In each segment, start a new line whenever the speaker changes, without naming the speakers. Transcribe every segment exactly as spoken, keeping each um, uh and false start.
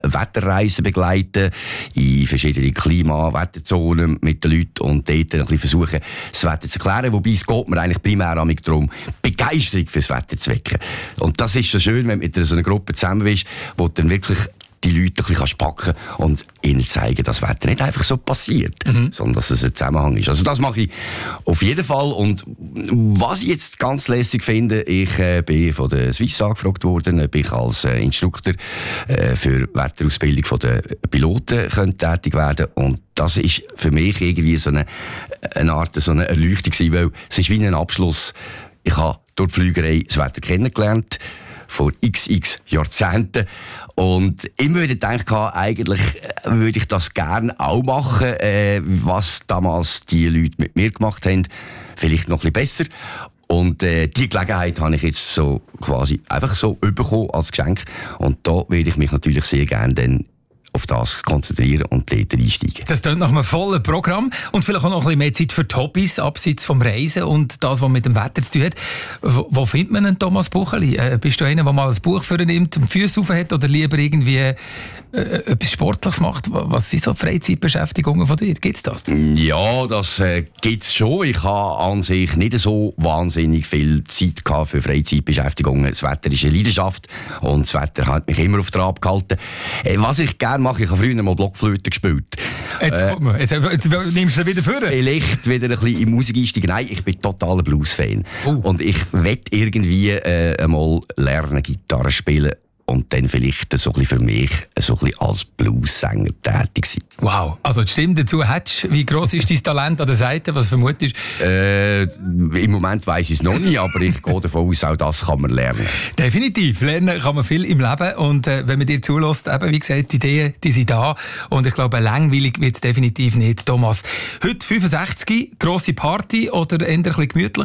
Wetterreisen begleiten, in verschiedene Klima-, Wetterzonen mit den Leuten und dort ein bisschen versuchen, das Wetter zu erklären. Wobei es geht mir eigentlich primär darum, Begeisterung fürs Wetter zu wecken. Und das ist so schön, wenn du mit so einer Gruppe zusammen bist, wo du dann wirklich die Leute ein bisschen packen und ihnen zeigen, dass das Wetter nicht einfach so passiert, mhm. sondern dass es ein Zusammenhang ist. Also das mache ich auf jeden Fall. Und was ich jetzt ganz lässig finde, ich äh, bin von der Swiss angefragt worden, ob ich als äh, Instruktor äh, für Wetterausbildung von der Piloten könnte tätig werden. Und das ist für mich irgendwie so eine, eine Art so eine Erleuchtung gewesen, weil es ist wie ein Abschluss. Ich habe durch die Flügerei das Wetter kennengelernt, vor xx Jahrzehnten. Und ich würde denken, eigentlich würde ich das gerne auch machen, äh, was damals die Leute mit mir gemacht haben. Vielleicht noch ein bisschen besser. Und äh, die Gelegenheit habe ich jetzt so quasi einfach so bekommen als Geschenk. Und da würde ich mich natürlich sehr gerne dann auf das konzentrieren und dort einsteigen.
Das klingt nach einem vollen Programm und vielleicht auch noch ein bisschen mehr Zeit für die Hobbys, abseits vom Reisen und das, was mit dem Wetter zu tun hat. Wo, wo findet man einen Thomas Bucheli? Äh, bist du einer, der mal ein Buch für ihn nimmt, die Füße rauf hat oder lieber irgendwie äh, etwas Sportliches macht? Was sind so Freizeitbeschäftigungen von dir? Gibt es das?
Ja, das äh, gibt es schon. Ich habe an sich nicht so wahnsinnig viel Zeit gehabt für Freizeitbeschäftigungen. Das Wetter ist eine Leidenschaft und das Wetter hat mich immer auf Trab gehalten. Äh, was ich gerne mache, ich habe früher mal Blockflöte gespielt.
Jetzt, äh, mal, jetzt, jetzt nimmst du wieder vor.
Vielleicht wieder ein bisschen in Musik einsteigen. Nein, ich bin totaler Blues-Fan. Uh. Und ich will irgendwie äh, einmal lernen, Gitarre spielen und dann vielleicht so ein bisschen für mich so ein bisschen als Blues-Sänger tätig sein.
Wow, also die Stimme dazu hättest du. Wie gross ist dein Talent an der Seite? Was vermutest
du? Äh, Im Moment weiss ich es noch nicht, aber ich gehe davon aus, auch das kann man lernen.
Definitiv, lernen kann man viel im Leben und äh, wenn man dir zulässt, eben, wie gesagt, die Ideen, die sind da und ich glaube, langweilig wird es definitiv nicht. Thomas, heute fünfundsechzig, grosse Party oder eher ein bisschen gemütlich?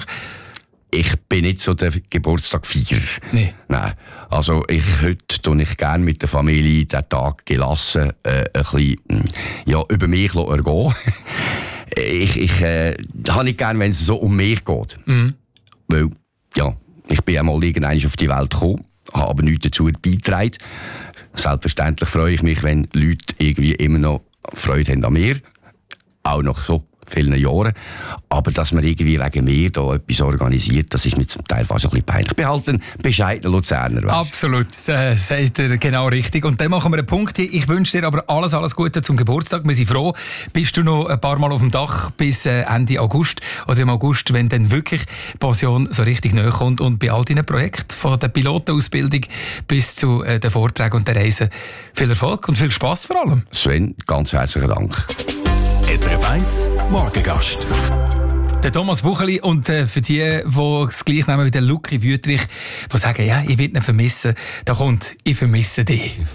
Ich bin nicht so der Geburtstagfeierer.
Nee.
Nein. Also ich, heute tue ich gerne mit der Familie den Tag gelassen äh, ein bisschen ja, über mich ergehen. ich ich äh, habe nicht gerne, wenn es so um mich geht. Mhm. Weil, ja, ich bin einmal irgendwann auf die Welt gekommen, habe aber nichts dazu beigetragen. Selbstverständlich freue ich mich, wenn Leute irgendwie immer noch Freude haben an mir. Auch noch so vielen Jahren. Aber dass man irgendwie wegen mir da etwas organisiert, das ist mir zum Teil fast ein bisschen peinlich. Ich bin halt ein bescheidener Luzerner. Weißt?
Absolut, äh, sagt er genau richtig. Und dann machen wir einen Punkt hier. Ich wünsche dir aber alles, alles Gute zum Geburtstag. Wir sind froh, bist du noch ein paar Mal auf dem Dach bis äh, Ende August oder im August, wenn dann wirklich die Pension so richtig näher kommt und bei all deinen Projekten, von der Pilotenausbildung bis zu äh, den Vorträgen und den Reisen. Viel Erfolg und viel Spass vor allem.
Sven, ganz herzlichen Dank.
S R F eins Morgengast.
Der Thomas Bucheli und äh, für die, die es gleich nehmen wie der Luki Wüthrich, die sagen, ja, ich will ihn vermissen, da kommt «Ich vermisse dich».